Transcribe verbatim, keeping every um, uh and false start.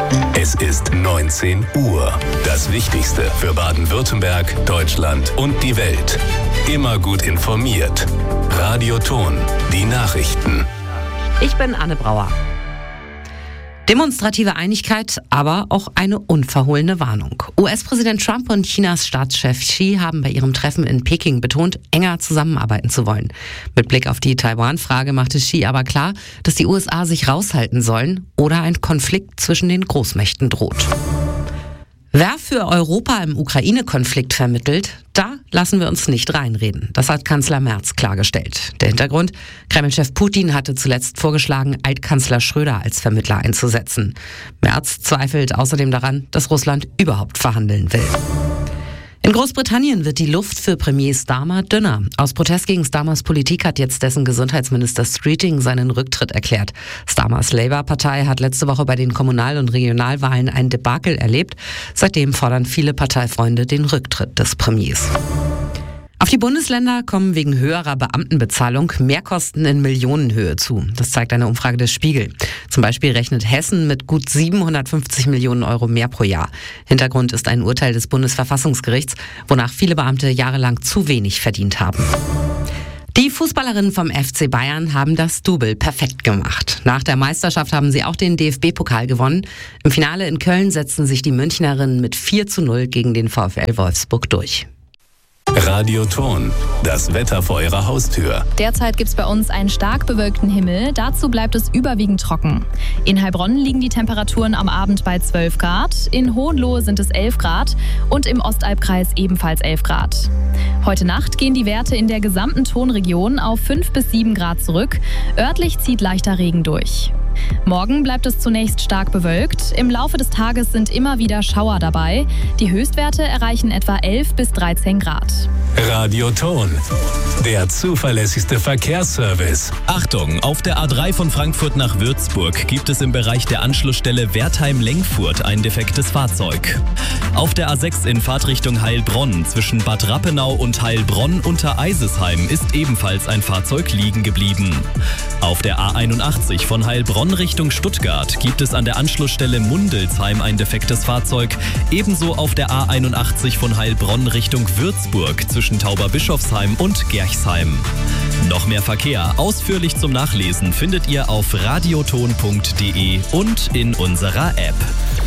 Es ist neunzehn Uhr. Das Wichtigste für Baden-Württemberg, Deutschland und die Welt. Immer gut informiert. Radio Ton, die Nachrichten. Ich bin Anne Brauer. Demonstrative Einigkeit, aber auch eine unverhohlene Warnung. U S-Präsident Trump und Chinas Staatschef Xi haben bei ihrem Treffen in Peking betont, enger zusammenarbeiten zu wollen. Mit Blick auf die Taiwan-Frage machte Xi aber klar, dass die U S A sich raushalten sollen oder ein Konflikt zwischen den Großmächten droht. Wer für Europa im Ukraine-Konflikt vermittelt, da lassen wir uns nicht reinreden. Das hat Kanzler Merz klargestellt. Der Hintergrund: Kreml-Chef Putin hatte zuletzt vorgeschlagen, Altkanzler Schröder als Vermittler einzusetzen. Merz zweifelt außerdem daran, dass Russland überhaupt verhandeln will. In Großbritannien wird die Luft für Premier Starmer dünner. Aus Protest gegen Starmers Politik hat jetzt dessen Gesundheitsminister Streeting seinen Rücktritt erklärt. Starmers Labour-Partei hat letzte Woche bei den Kommunal- und Regionalwahlen ein Debakel erlebt. Seitdem fordern viele Parteifreunde den Rücktritt des Premiers. Auf die Bundesländer kommen wegen höherer Beamtenbezahlung Mehrkosten in Millionenhöhe zu. Das zeigt eine Umfrage des Spiegel. Zum Beispiel rechnet Hessen mit gut siebenhundertfünfzig Millionen Euro mehr pro Jahr. Hintergrund ist ein Urteil des Bundesverfassungsgerichts, wonach viele Beamte jahrelang zu wenig verdient haben. Die Fußballerinnen vom F C Bayern haben das Double perfekt gemacht. Nach der Meisterschaft haben sie auch den D F B-Pokal gewonnen. Im Finale in Köln setzten sich die Münchnerinnen mit vier zu null gegen den VfL Wolfsburg durch. Radio Ton, das Wetter vor Ihrer Haustür. Derzeit gibt es bei uns einen stark bewölkten Himmel. Dazu bleibt es überwiegend trocken. In Heilbronn liegen die Temperaturen am Abend bei zwölf Grad, in Hohenlohe sind es elf Grad und im Ostalbkreis ebenfalls elf Grad. Heute Nacht gehen die Werte in der gesamten Tonregion auf fünf bis sieben Grad zurück. Örtlich zieht leichter Regen durch. Morgen bleibt es zunächst stark bewölkt. Im Laufe des Tages sind immer wieder Schauer dabei. Die Höchstwerte erreichen etwa elf bis dreizehn Grad. Radio Ton, der zuverlässigste Verkehrsservice. Achtung, auf der A drei von Frankfurt nach Würzburg gibt es im Bereich der Anschlussstelle Wertheim-Lengfurt ein defektes Fahrzeug. Auf der A sechs in Fahrtrichtung Heilbronn zwischen Bad Rappenau und Heilbronn unter Eisesheim ist ebenfalls ein Fahrzeug liegen geblieben. Auf der A einundachtzig von Heilbronn Richtung Stuttgart gibt es an der Anschlussstelle Mundelsheim ein defektes Fahrzeug. Ebenso auf der A einundachtzig von Heilbronn Richtung Würzburg zwischen Tauberbischofsheim und Gerchsheim. Noch mehr Verkehr ausführlich zum Nachlesen findet ihr auf radioton punkt de und in unserer App.